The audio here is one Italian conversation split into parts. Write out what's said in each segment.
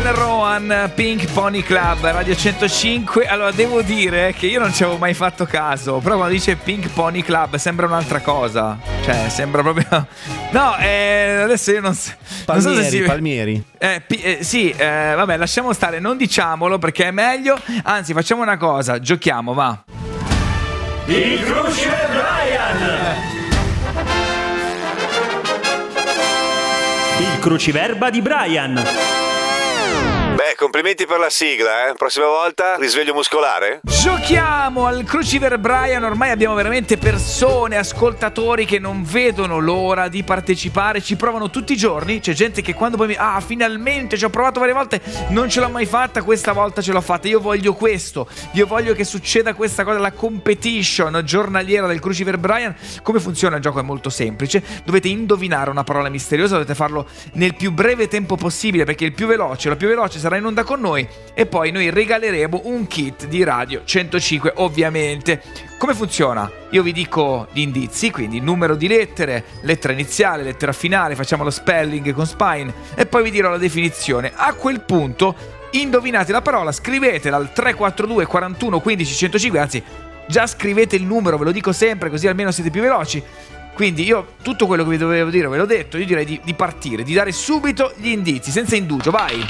Rowan, Pink Pony Club, Radio 105. Allora devo dire che io non ci avevo mai fatto caso, però quando dice Pink Pony Club sembra un'altra cosa. Cioè sembra proprio no, adesso io non so se Palmieri. Sì, vabbè, lasciamo stare, non diciamolo perché è meglio. Anzi, facciamo una cosa, giochiamo, va. Il Cruciver Brian. Il cruciverba di Brian. Beh, complimenti per la sigla, Prossima volta risveglio muscolare? Giochiamo al Cruciver Brian. Ormai abbiamo veramente persone, ascoltatori che non vedono l'ora di partecipare. Ci provano tutti i giorni. C'è gente che quando poi finalmente ci ho provato varie volte, non ce l'ho mai fatta, questa volta ce l'ho fatta. Io voglio questo. Io voglio che succeda questa cosa, la competition giornaliera del Cruciver Brian. Come funziona il gioco? È molto semplice. Dovete indovinare una parola misteriosa, dovete farlo nel più breve tempo possibile, perché la più veloce sarà in onda con noi, e poi noi regaleremo un kit di Radio 105, ovviamente. Come funziona? Io vi dico gli indizi, quindi numero di lettere, lettera iniziale, lettera finale, facciamo lo spelling con Spine e poi vi dirò la definizione. A quel punto indovinate la parola, scrivetela al 342 41 15 105, anzi già scrivete il numero, ve lo dico sempre così almeno siete più veloci. Quindi io tutto quello che vi dovevo dire ve l'ho detto. Io direi di partire, di dare subito gli indizi, senza indugio, vai!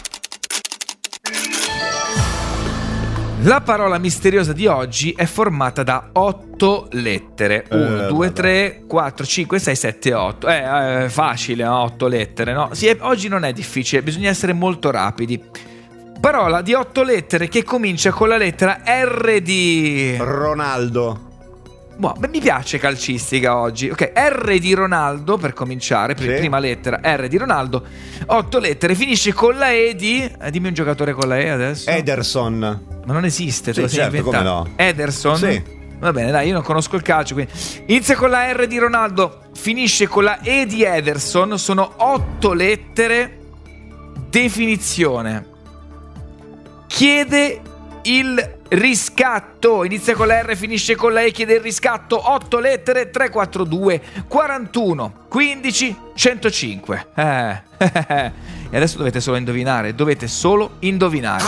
La parola misteriosa di oggi è formata da 8 lettere. 1, 2, 3, 4, 5, 6, 7, 8. Facile, 8 lettere, no? Sì, oggi non è difficile, bisogna essere molto rapidi. Parola di 8 lettere che comincia con la lettera R di Ronaldo. Boh, mi piace calcistica oggi. Ok, R di Ronaldo per cominciare, sì. Prima lettera R di Ronaldo. 8 lettere, finisce con la E di dimmi un giocatore con la E adesso. Ederson. Ma non esiste, te lo sei certo, inventato. come no? Ederson? Sì. Va bene, dai, io non conosco il calcio, quindi inizia con la R di Ronaldo, finisce con la E di Ederson. Sono 8 lettere. Definizione: chiede il riscatto. Inizia con la R, finisce con la E, chiede il riscatto. 8 lettere, 3, 4, 2, 41, 15, 105. E adesso dovete solo indovinare.